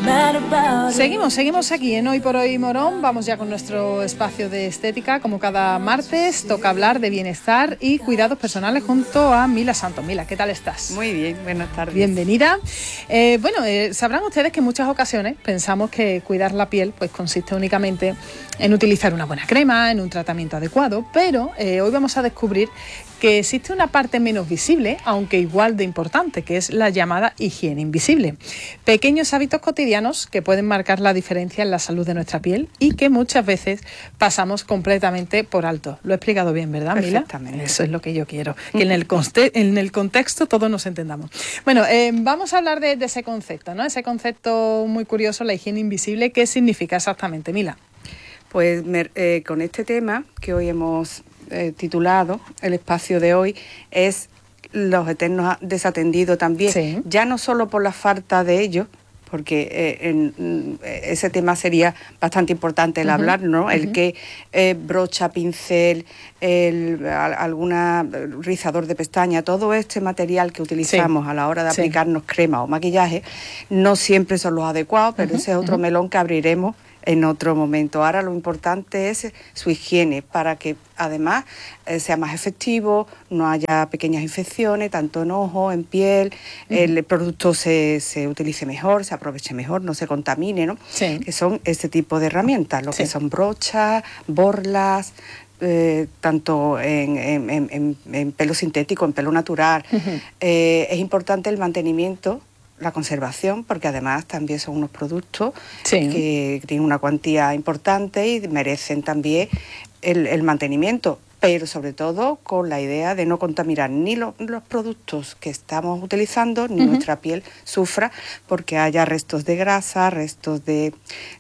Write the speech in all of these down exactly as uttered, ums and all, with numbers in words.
Seguimos, seguimos aquí en Hoy por Hoy Morón. Vamos ya con nuestro espacio de estética. Como cada martes, toca hablar de bienestar y cuidados personales junto a Mila Santos. Mila, ¿qué tal estás? Muy bien, buenas tardes. Bienvenida. Eh, bueno, eh, sabrán ustedes que en muchas ocasiones pensamos que cuidar la piel pues consiste únicamente en utilizar una buena crema, en un tratamiento adecuado, pero eh, hoy vamos a descubrir que existe una parte menos visible, aunque igual de importante, que es la llamada higiene invisible. Pequeños hábitos cotidianos que pueden marcar la diferencia en la salud de nuestra piel y que muchas veces pasamos completamente por alto. Lo he explicado bien, ¿verdad, Mila? Perfectamente. Eso es lo que yo quiero, que en el, conte- en el contexto todos nos entendamos. Bueno, eh, vamos a hablar de, de ese concepto, ¿no? Ese concepto muy curioso, la higiene invisible. ¿Qué significa exactamente, Mila? Pues eh, con este tema que hoy hemos eh, titulado, el espacio de hoy, es los eternos desatendidos también, Sí. Ya no solo por la falta de ellos, porque eh, en, ese tema sería bastante importante el uh-huh. hablar, ¿no? Uh-huh. El que eh, brocha, pincel, el, a, alguna rizador de pestaña, todo este material que utilizamos sí. a la hora de aplicarnos sí. crema o maquillaje, no siempre son los adecuados, pero uh-huh. ese es otro uh-huh. melón que abriremos en otro momento. Ahora lo importante es su higiene para que además eh, sea más efectivo, no haya pequeñas infecciones, tanto en ojo, en piel, uh-huh. el producto se, se utilice mejor, se aproveche mejor, no se contamine, ¿no? Sí. Que son este tipo de herramientas, lo sí. que son brochas, borlas, Eh, tanto en, en, en, en pelo sintético, en pelo natural. Uh-huh. Eh, es importante el mantenimiento, la conservación, porque además también son unos productos sí. que tienen una cuantía importante y merecen también el, el mantenimiento, pero sobre todo con la idea de no contaminar ni lo, los productos que estamos utilizando, ni uh-huh. nuestra piel sufra porque haya restos de grasa, restos de...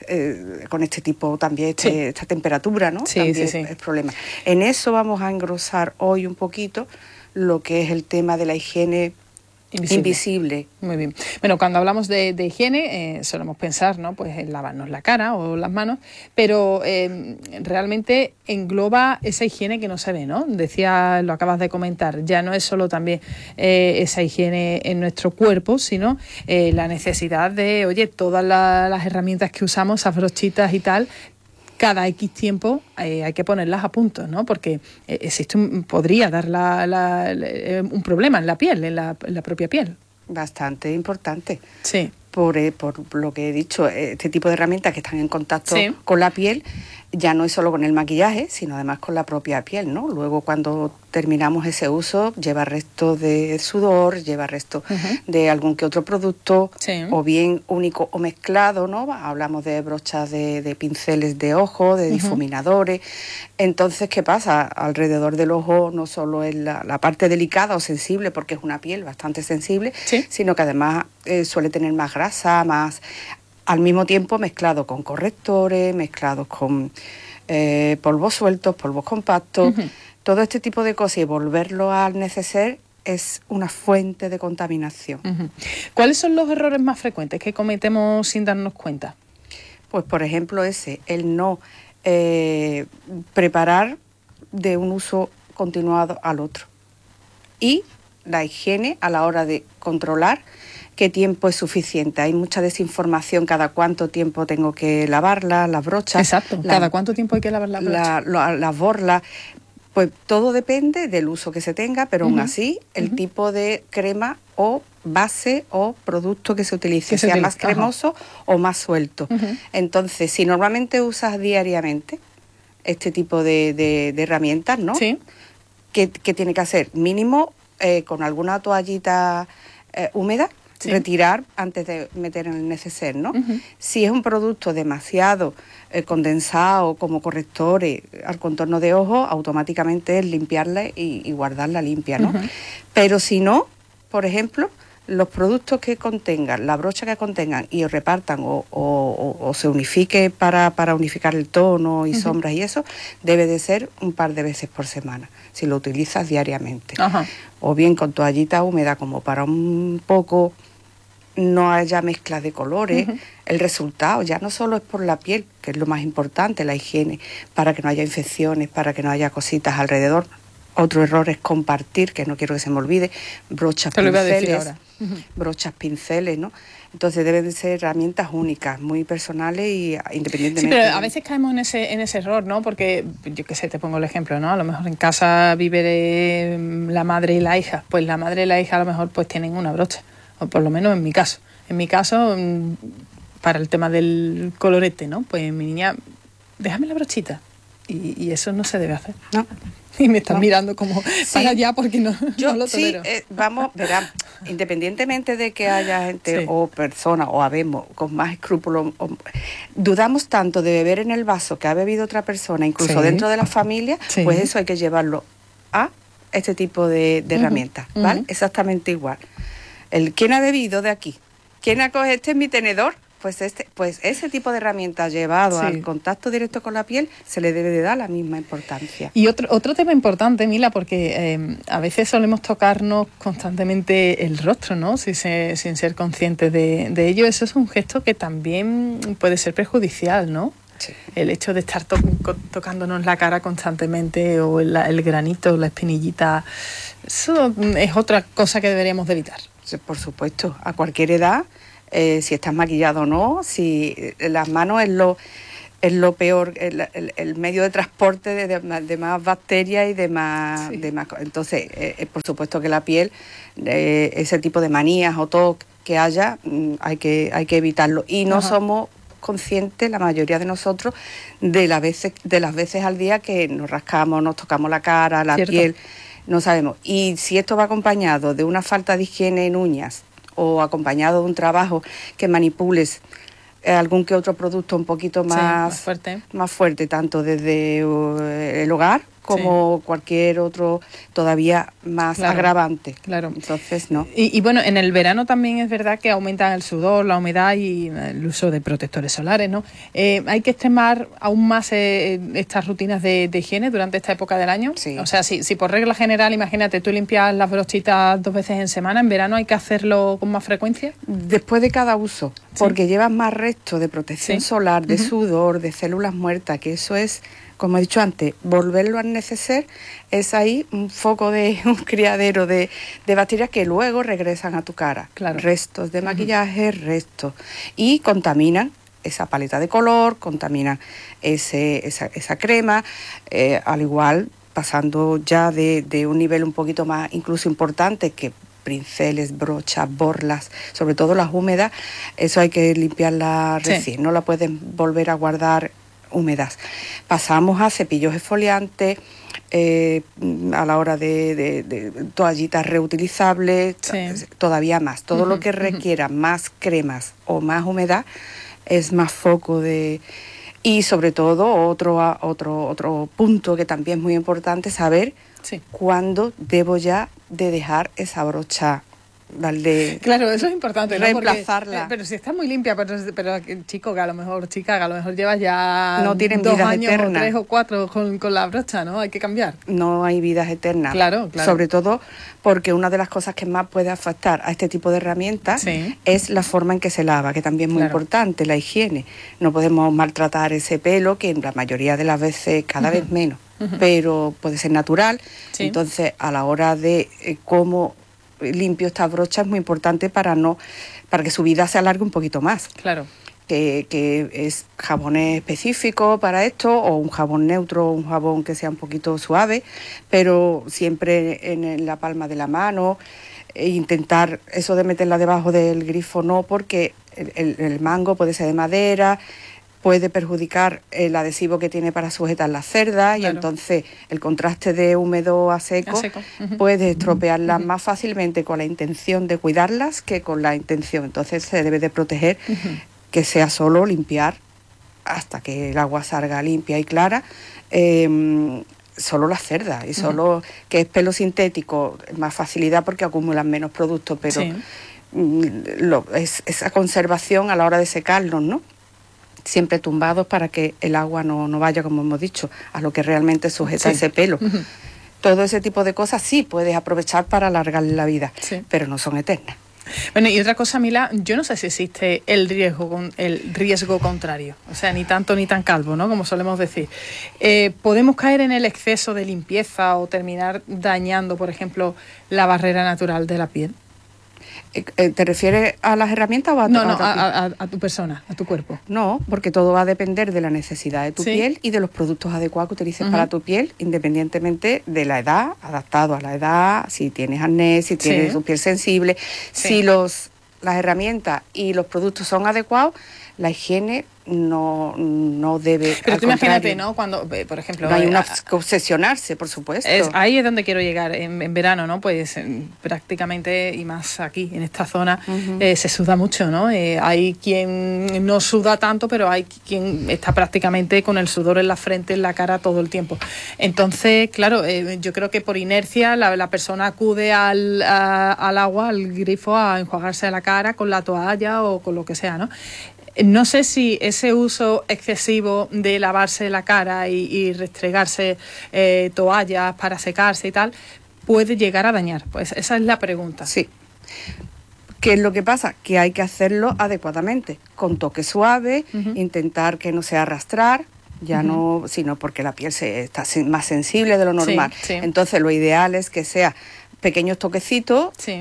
Eh, con este tipo también, este, sí. esta temperatura, ¿no? Sí, también sí, sí. es, es problema. En eso vamos a engrosar hoy un poquito lo que es el tema de la higiene Invisible. Invisible. Muy bien. Bueno, cuando hablamos de, de higiene, eh, solemos pensar, ¿no? Pues en lavarnos la cara o las manos, pero eh, realmente engloba esa higiene que no se ve, ¿no? Decía, lo acabas de comentar, ya no es solo también eh, esa higiene en nuestro cuerpo, sino eh, la necesidad de, oye, todas la, las herramientas que usamos, esas brochitas y tal, cada X tiempo eh, hay que ponerlas a punto, ¿no? Porque eh, existe un, podría dar la, la, la, un problema en la piel, en la, en la propia piel. Bastante importante. Sí. Por, eh, por lo que he dicho, este tipo de herramientas que están en contacto sí. con la piel, ya no es solo con el maquillaje, sino además con la propia piel, ¿no? Luego cuando terminamos ese uso, lleva restos de sudor, lleva restos uh-huh. de algún que otro producto, sí. o bien único o mezclado, ¿no? Hablamos de brochas de, de pinceles de ojo, de uh-huh. difuminadores. Entonces, ¿qué pasa? Alrededor del ojo no solo es la, la parte delicada o sensible, porque es una piel bastante sensible, sí. sino que además eh, suele tener más grasa, más... al mismo tiempo mezclado con correctores, mezclados con eh, polvos sueltos, polvos compactos, uh-huh. todo este tipo de cosas, y volverlo al neceser es una fuente de contaminación. Uh-huh. ¿Cuáles son los errores más frecuentes que cometemos sin darnos cuenta? Pues por ejemplo ese, el no eh, preparar de un uso continuado al otro. Y la higiene a la hora de controlar qué tiempo es suficiente. Hay mucha desinformación, cada cuánto tiempo tengo que lavarla, las brochas. Exacto, la, cada cuánto tiempo hay que lavar las brochas. La, la, las borlas, pues todo depende del uso que se tenga, pero uh-huh. aún así el uh-huh. tipo de crema o base o producto que se utilice, que se sea utiliza. más cremoso uh-huh. o más suelto. Uh-huh. Entonces, si normalmente usas diariamente este tipo de, de, de herramientas, ¿no? Sí. ¿Qué, qué tiene que hacer? Mínimo eh, con alguna toallita eh, húmeda, sí. retirar antes de meter en el neceser, ¿no? Uh-huh. Si es un producto demasiado eh, condensado como correctores al contorno de ojo, automáticamente es limpiarla y, y guardarla limpia, ¿no? Uh-huh. Pero si no, por ejemplo, los productos que contengan, la brocha que contengan y repartan o, o, o se unifique para, para unificar el tono y uh-huh. sombras y eso, debe de ser un par de veces por semana, si lo utilizas diariamente. Uh-huh. O bien con toallita húmeda como para un poco no haya mezcla de colores, uh-huh. el resultado ya no solo es por la piel, que es lo más importante, la higiene, para que no haya infecciones, para que no haya cositas alrededor, Otro error es compartir, que no quiero que se me olvide, brochas, Te lo iba a decir pinceles, ahora. brochas, pinceles, ¿no? Entonces deben de ser herramientas únicas, muy personales y independientemente. Sí, pero a veces caemos en ese en ese error, ¿no? Porque, yo qué sé, te pongo el ejemplo, ¿no? A lo mejor en casa vive eh, la madre y la hija. Pues la madre y la hija a lo mejor pues tienen una brocha, o por lo menos en mi caso. En mi caso, para el tema del colorete, ¿no? Pues mi niña, déjame la brochita. Y, y eso no se debe hacer. No. Y me están no. mirando como, Sí. para allá porque no, Yo, no lo sí, tolero. eh, vamos, verán, independientemente de que haya gente Sí. o personas o habemos con más escrúpulos, o- dudamos tanto de beber en el vaso que ha bebido otra persona, incluso Sí. dentro de la familia, Sí. pues eso hay que llevarlo a este tipo de, de Ujú, herramientas, ¿vale? ujú. Exactamente igual. El ¿quién ha bebido de aquí? ¿Quién ha cogido? Este es mi tenedor. Pues este, pues ese tipo de herramientas llevado Sí. al contacto directo con la piel se le debe de dar la misma importancia. Y otro otro tema importante, Mila, porque eh, a veces solemos tocarnos constantemente el rostro, ¿no? Sin ser, sin ser conscientes de, de ello. Eso es un gesto que también puede ser perjudicial, ¿no? Sí. El hecho de estar to co- tocándonos la cara constantemente o el, el granito, la espinillita, eso es otra cosa que deberíamos de evitar. Sí, por supuesto, a cualquier edad, eh, si estás maquillado o no, si eh, las manos es lo, es lo peor, el, el, el medio de transporte de, de, de más bacterias y de más... Sí. De más entonces, eh, por supuesto que la piel, eh, ese tipo de manías o TOC que haya, mm, hay que, hay que evitarlo. Y no Ajá. somos conscientes, la mayoría de nosotros, de las veces, de las veces al día que nos rascamos, nos tocamos la cara, la Cierto. piel, no sabemos. Y si esto va acompañado de una falta de higiene en uñas o acompañado de un trabajo que manipules eh, algún que otro producto un poquito Sí, más, más fuerte. más fuerte, tanto desde uh, el hogar como cualquier otro todavía más Claro, agravante. claro. Entonces, no. Y, y bueno, en el verano también es verdad que aumenta el sudor, la humedad y el uso de protectores solares, ¿no? Eh, ¿Hay que extremar aún más eh, estas rutinas de, de higiene durante esta época del año? Sí. O sea, si, si por regla general, imagínate, tú limpias las brochitas dos veces en semana, ¿en verano hay que hacerlo con más frecuencia? Después de cada uso, porque llevas más restos de protección Sí. solar, de Ujú. sudor, de células muertas, que eso es, como he dicho antes, volverlo a neceser, es ahí un foco de un criadero de, de bacterias que luego regresan a tu cara. Claro. Restos de maquillaje, restos. Y contaminan esa paleta de color, contaminan ese, esa, esa crema, eh, al igual pasando ya de, de un nivel un poquito más incluso importante que pinceles, brochas, borlas, sobre todo las húmedas, eso hay que limpiarlas Sí. recién, no la pueden volver a guardar húmedas. Pasamos a cepillos exfoliantes, eh, a la hora de, de, de toallitas reutilizables, Sí. todavía más. Todo Ujú, lo que ujú. requiera más cremas o más humedad es más foco de... Y sobre todo, otro, otro, otro punto que también es muy importante, saber Sí. cuándo debo ya de dejar esa brocha, darle... Claro, eso es importante, ¿no? Porque, Reemplazarla. eh, pero si está muy limpia, pero, pero chico, que a lo mejor, chica, que a lo mejor llevas ya No tienen dos vidas años eternas. o tres o cuatro con, con la brocha, ¿no? Hay que cambiar. No hay vidas eternas. Claro, claro. Sobre todo porque una de las cosas que más puede afectar a este tipo de herramientas Sí. es la forma en que se lava, que también es muy Claro. importante, la higiene. No podemos maltratar ese pelo, que en la mayoría de las veces cada Ujú. vez menos, Ujú. pero puede ser natural. Sí. Entonces, a la hora de eh, cómo limpio esta brocha es muy importante para no para que su vida se alargue un poquito más. Claro. Que, que es jabones específicos para esto, o un jabón neutro, un jabón que sea un poquito suave, pero siempre en, en la palma de la mano, e intentar eso de meterla debajo del grifo no, porque el, el, el mango puede ser de madera, puede perjudicar el adhesivo que tiene para sujetar las cerdas, y Claro. entonces el contraste de húmedo a seco, A seco, ujú. puede estropearlas Ujú. más fácilmente con la intención de cuidarlas que con la intención. Entonces se debe de proteger, Ujú. que sea solo limpiar hasta que el agua salga limpia y clara, eh, solo las cerdas, y solo que es pelo sintético, más facilidad porque acumulan menos productos, pero Sí. mm, lo, es, esa conservación a la hora de secarlos, ¿no? Siempre tumbados para que el agua no, no vaya, como hemos dicho, a lo que realmente sujeta Sí. ese pelo. Ujú. Todo ese tipo de cosas sí puedes aprovechar para alargar la vida, Sí. pero no son eternas. Bueno, y otra cosa, Mila, yo no sé si existe el riesgo con el riesgo contrario, o sea, ni tanto ni tan calvo, ¿no? Como solemos decir. Eh, ¿Podemos caer en el exceso de limpieza o terminar dañando, por ejemplo, la barrera natural de la piel? ¿Te refieres a las herramientas o a, no, a, no, a, a, a tu persona, a tu cuerpo? No, porque todo va a depender de la necesidad de tu ¿Sí? piel y de los productos adecuados que utilices uh-huh. para tu piel, independientemente de la edad, adaptado a la edad, si tienes acné, si tienes sí. tu piel sensible. Sí. Si los las herramientas y los productos son adecuados, la higiene no, no debe... Pero tú imagínate, ¿no? Cuando, por ejemplo... No hay una que obsesionarse, por supuesto. Es, ahí es donde quiero llegar, en, en verano, ¿no? Pues en, prácticamente, y más aquí, en esta zona, uh-huh. eh, se suda mucho, ¿no? Eh, hay quien no suda tanto, pero hay quien está prácticamente con el sudor en la frente, en la cara todo el tiempo. Entonces, claro, eh, yo creo que por inercia la, la persona acude al, a, al agua, al grifo, a enjuagarse la cara con la toalla o con lo que sea, ¿no? No sé si ese uso excesivo de lavarse la cara y, y restregarse eh, toallas para secarse y tal puede llegar a dañar. Pues esa es la pregunta. Sí. ¿Qué es lo que pasa? Que hay que hacerlo adecuadamente, con toque suave, uh-huh. intentar que no sea arrastrar, ya uh-huh. no, sino porque la piel se, está más sensible de lo normal. Sí, sí. Entonces lo ideal es que sea pequeños toquecitos, sí.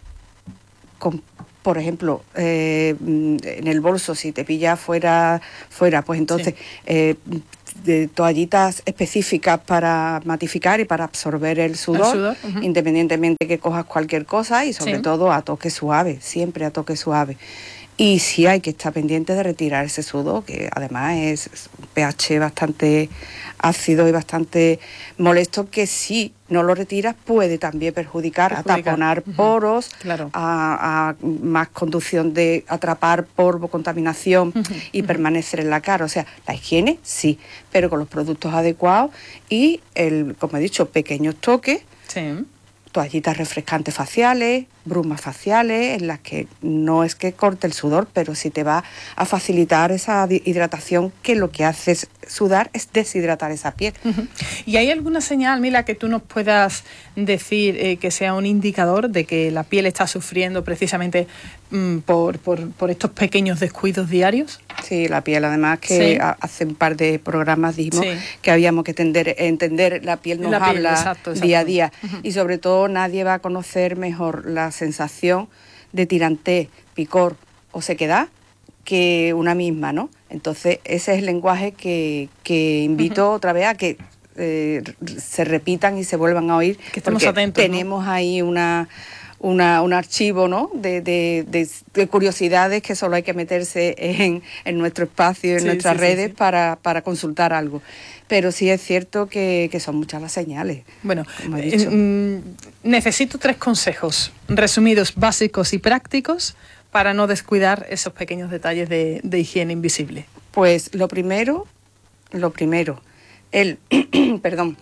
con por ejemplo, eh, en el bolso, si te pilla fuera, fuera pues entonces sí. eh, de toallitas específicas para matificar y para absorber el sudor, el sudor uh-huh. independientemente que cojas cualquier cosa y sobre sí. todo a toque suave, siempre a toque suave. Y sí hay que estar pendiente de retirar ese sudor, que además es un pH bastante ácido y bastante molesto, que si no lo retiras puede también perjudicar, perjudicar. a taponar uh-huh. poros, claro. a, a más conducción de atrapar polvo, contaminación uh-huh. y uh-huh. permanecer en la cara. O sea, la higiene sí, pero con los productos adecuados y, el, como he dicho, pequeños toques. Sí. Toallitas refrescantes faciales, brumas faciales, en las que no es que corte el sudor, pero sí te va a facilitar esa hidratación, que lo que hace es sudar es deshidratar esa piel. Uh-huh. ¿Y hay alguna señal, Mila, que tú nos puedas decir eh, que sea un indicador de que la piel está sufriendo precisamente mm, por, por, por estos pequeños descuidos diarios? Sí, la piel, además que sí. hace un par de programas dijimos sí. que habíamos que tender, entender, la piel nos la piel, habla exacto, exacto. día a día uh-huh. y sobre todo nadie va a conocer mejor la sensación de tirantez, picor o sequedad que una misma, ¿no? Entonces ese es el lenguaje que, que invito uh-huh. otra vez a que eh, se repitan y se vuelvan a oír, que estemos atentos, tenemos ¿no? ahí una... Una, un archivo, ¿no? de, de, de, de curiosidades que solo hay que meterse en, en nuestro espacio, en sí, nuestras sí, redes sí, sí. Para, para consultar algo. Pero sí es cierto que, que son muchas las señales. Bueno, eh, necesito tres consejos resumidos, básicos y prácticos para no descuidar esos pequeños detalles de, de higiene invisible. Pues lo primero, lo primero, el, perdón,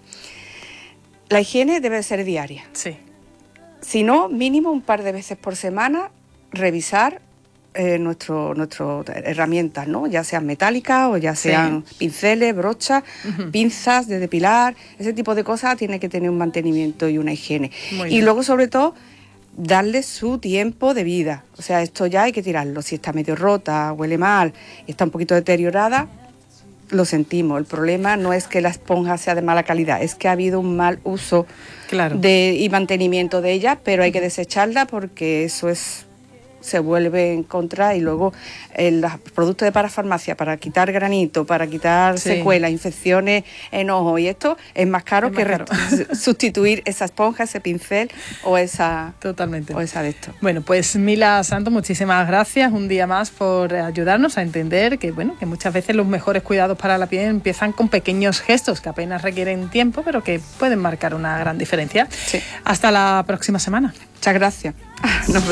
la higiene debe ser diaria. Sí. Si no, mínimo un par de veces por semana, revisar eh, nuestro, nuestro herramientas, ¿no? Ya sean metálicas o ya sean sí. pinceles, brochas, uh-huh. pinzas de depilar, ese tipo de cosas tiene que tener un mantenimiento y una higiene. Muy y bien. Luego, sobre todo, darle su tiempo de vida. O sea, esto ya hay que tirarlo. Si está medio rota, huele mal y está un poquito deteriorada, lo sentimos. El problema no es que la esponja sea de mala calidad, es que ha habido un mal uso claro. de, y mantenimiento de ella, pero hay que desecharla porque eso es se vuelve en contra. Y luego eh, los productos de parafarmacia para quitar granito, para quitar sí. secuelas, infecciones en ojo y esto es más caro es que más caro. Re- sustituir esa esponja, ese pincel o esa totalmente o esa de esto. Bueno, pues Mila Santos, muchísimas gracias un día más por ayudarnos a entender que bueno, que muchas veces los mejores cuidados para la piel empiezan con pequeños gestos que apenas requieren tiempo, pero que pueden marcar una gran diferencia. Sí. Hasta la próxima semana. Muchas gracias. Nos vemos.